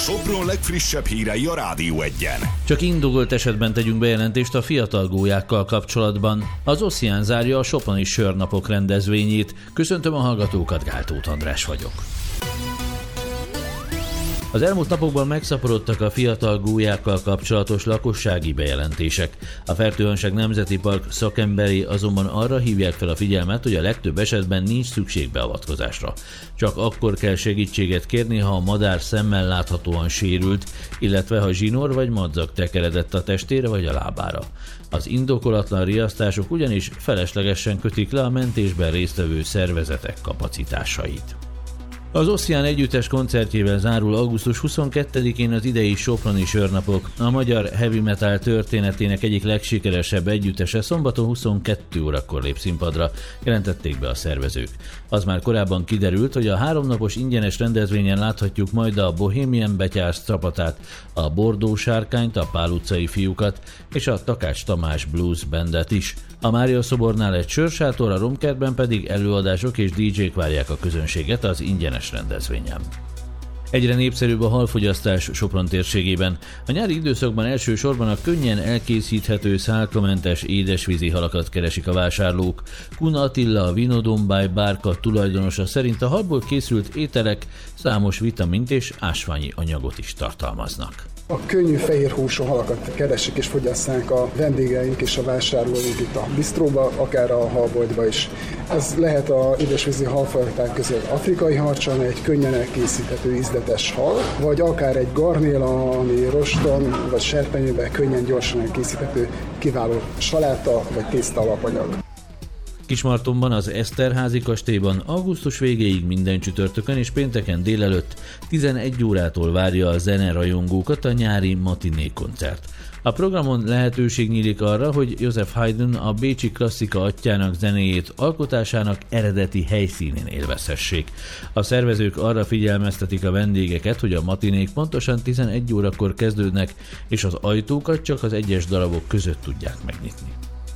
Sopron legfrissebb hírei a Rádió Egyen. Csak indokolt esetben tegyünk bejelentést a fiatal gólyákkal kapcsolatban. Az Ocean zárja a soproni sörnapok rendezvényét. Köszöntöm a hallgatókat, Gál Tóth András vagyok. Az elmúlt napokban megszaporodtak a fiatal gólyákkal kapcsolatos lakossági bejelentések. A Fertőhanság Nemzeti Park szakemberei azonban arra hívják fel a figyelmet, hogy a legtöbb esetben nincs szükség beavatkozásra. Csak akkor kell segítséget kérni, ha a madár szemmel láthatóan sérült, illetve ha zsinór vagy madzag tekeredett a testére vagy a lábára. Az indokolatlan riasztások ugyanis feleslegesen kötik le a mentésben résztvevő szervezetek kapacitásait. Az Ocean együttes koncertjével zárul augusztus 22-én az idei soproni sörnapok. A magyar heavy metal történetének egyik legsikeresebb együttese szombaton 22 órakor lép színpadra, jelentették be a szervezők. Az már korábban kiderült, hogy a 3 napos ingyenes rendezvényen láthatjuk majd a Bohemian Betyársz csapatát, a Bordó Sárkányt, a Pál utcai fiúkat és a Takács Tamás Blues Bandet is. A Mária szobornál egy sörsátor, a Romkertben pedig előadások és DJ-k várják a közönséget az ingyenes rendezvényen. Egyre népszerűbb a halfogyasztás Sopron térségében. A nyári időszakban elsősorban a könnyen elkészíthető szálkamentes édesvízi halakat keresik a vásárlók. Kun Attila, a Vinodombáj bárka tulajdonosa szerint a halból készült ételek számos vitamint és ásványi anyagot is tartalmaznak. A könnyű fehérhúsú halakat keresik és fogyasszák a vendégeink és a vásárlóink itt a bistróba, akár a halboltba is. Ez lehet a édesvízi halfajták közül afrikai harcsan, egy könnyen elkészíthető ízletes hal, vagy akár egy garnéla, ami roston vagy serpenyőben könnyen gyorsan elkészíthető kiváló saláta vagy tészta alapanyag. Kismartonban az Eszterházi kastélyban augusztus végéig minden csütörtökön és pénteken délelőtt 11 órától várja a zenerajongókat a nyári matiné koncert. A programon lehetőség nyílik arra, hogy Joseph Haydn a bécsi klasszika atyjának zenéjét alkotásának eredeti helyszínén élvezhessék. A szervezők arra figyelmeztetik a vendégeket, hogy a matinék pontosan 11 órakor kezdődnek, és az ajtókat csak az egyes darabok között tudják megnyitni.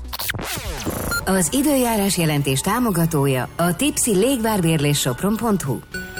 Az időjárás jelentés támogatója a Tipsy légvárbérlés Sopron.hu.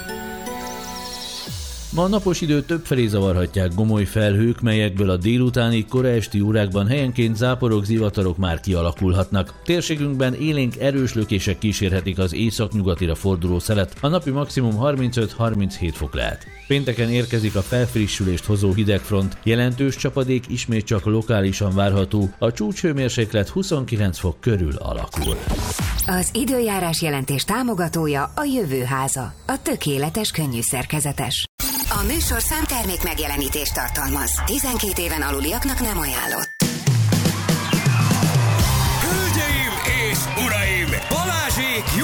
Ma a napos időt többfelé zavarhatják gomoly felhők, melyekből a délutáni, kora esti órákban helyenként záporok, zivatarok már kialakulhatnak. Térségünkben élénk erős lökések kísérhetik az északnyugatira forduló szelet, a napi maximum 35-37 fok lehet. Pénteken érkezik a felfrissülést hozó hidegfront, jelentős csapadék ismét csak lokálisan várható, a csúcshőmérséklet 29 fok körül alakul. Az időjárás jelentés támogatója a Jövőháza, a tökéletes könnyű szerkezetes. A műsor számtermék megjelenítést tartalmaz. 12 éven aluliaknak nem ajánlott.